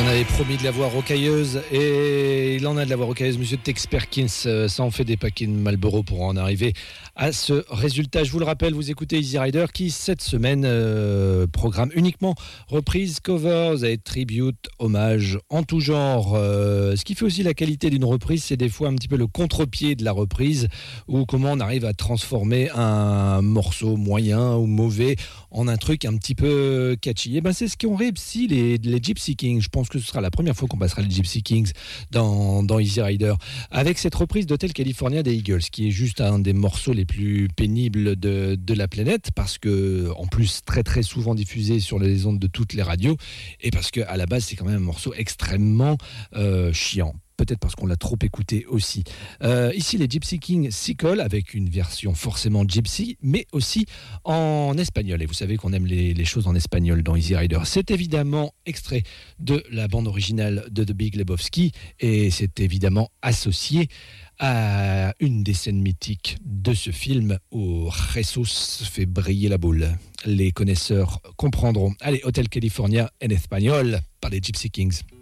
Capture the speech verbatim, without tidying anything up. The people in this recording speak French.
avait promis de la voix rocailleuse et il en a de la voix rocailleuse. Monsieur Tex Perkins, euh, ça en fait des paquets de Marlboro pour en arriver à ce résultat. Je vous le rappelle, vous écoutez Easy Rider qui, cette semaine, euh, programme uniquement reprises, covers et tributes, hommages en tout genre. Euh, ce qui fait aussi la qualité d'une reprise, c'est des fois un petit peu le contre-pied de la reprise ou comment on arrive à transformer un morceau moyen ou mauvais en un truc un petit peu catchy. Et ben c'est ce qu'ont réussi les, les Gypsy Kings. Je pense que ce sera la première fois qu'on passera les Gypsy Kings dans, dans Easy Rider. Avec cette reprise d'Hotel California des Eagles, qui est juste un des morceaux les plus pénibles de, de la planète, parce que, en plus, très très souvent diffusé sur les ondes de toutes les radios, et parce qu'à la base, c'est quand même un morceau extrêmement euh, chiant. Peut-être parce qu'on l'a trop écouté aussi. Euh, ici, les Gypsy Kings s'y collent avec une version forcément gypsy, mais aussi en espagnol. Et vous savez qu'on aime les, les choses en espagnol dans Easy Rider. C'est évidemment extrait de la bande originale de The Big Lebowski et c'est évidemment associé à une des scènes mythiques de ce film où Jesus fait briller la boule. Les connaisseurs comprendront. Allez, Hotel California en espagnol par les Gypsy Kings.